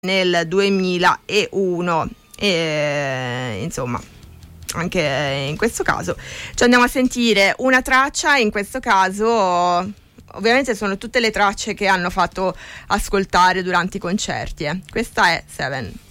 nel 2001 e insomma anche in questo caso ci andiamo a sentire una traccia. In questo caso ovviamente sono tutte le tracce che hanno fatto ascoltare durante i concerti. Questa è Seven.